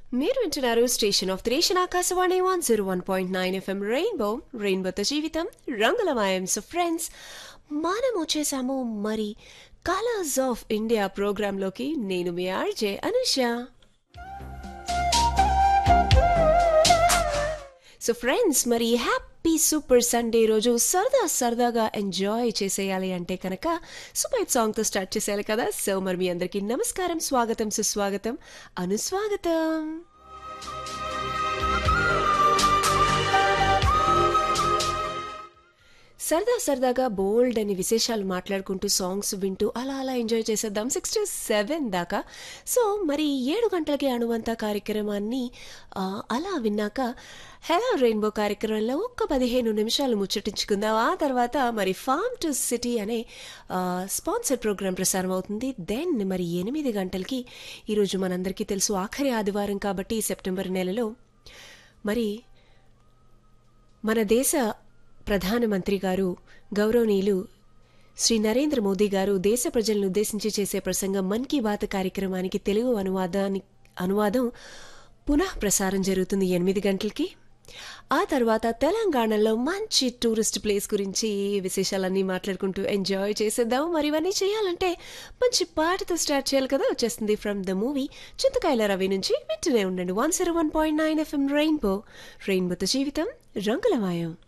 మీరు వింటున్నారు station of త్రేషన్ Akashvani 101.9 FM రెయిన్బోతో జీవితం రంగులమయం. సో ఫ్రెండ్స్, మనం వచ్చేసాము మరి కలర్స్ ఆఫ్ ఇండియా ప్రోగ్రాంలోకి. నేను మీ ఆర్జే అనుష. సో ఫ్రెండ్స్, మరి హ్యాపీ సూపర్ సండే రోజు సరదాగా ఎంజాయ్ చేసేయాలి అంటే కనుక సూపర్ సాంగ్తో స్టార్ట్ చేసేయాలి కదా. సో మరి మీ అందరికీ నమస్కారం, స్వాగతం, సుస్వాగతం, అనుస్వాగతం. సరదాగా బోల్డ్ అని విశేషాలు మాట్లాడుకుంటూ సాంగ్స్ వింటూ అలా ఎంజాయ్ చేసేద్దాం 6 to 7 దాకా. సో మరి 7 గంటలకి అణువంత కార్యక్రమాన్ని అలా విన్నాక హలో రెయిన్బో కార్యక్రమంలో ఒక్క 15 నిమిషాలు ముచ్చటించుకుందాం. ఆ తర్వాత మరి ఫార్మ్ టు సిటీ అనే స్పాన్సర్ ప్రోగ్రాం ప్రసారం అవుతుంది. దెన్ మరి 8 గంటలకి, ఈరోజు మనందరికీ తెలుసు ఆఖరి ఆదివారం కాబట్టి సెప్టెంబర్ నెలలో మరి మన దేశ ప్రధానమంత్రి గారు గౌరవనీయులు శ్రీ నరేంద్ర మోదీ గారు దేశ ప్రజలను ఉద్దేశించి చేసే ప్రసంగం మన్ కీ బాత్ కార్యక్రమానికి తెలుగు అనువాదం పునః ప్రసారం జరుగుతుంది 8 గంటలకి. ఆ తర్వాత తెలంగాణలో మంచి టూరిస్ట్ ప్లేస్ గురించి విశేషాలన్నీ మాట్లాడుకుంటూ ఎంజాయ్ చేసేద్దాం. మరి ఇవన్నీ చేయాలంటే మంచి పాటతో స్టార్ట్ చేయాలి కదా. వచ్చేస్తుంది ఫ్రమ్ ద మూవీ చింతకాయల రవి నుంచి. వింటూనే ఉండండి 101.9 ఎఫ్ఎం రెయిన్బోతో జీవితం రంగులమయం.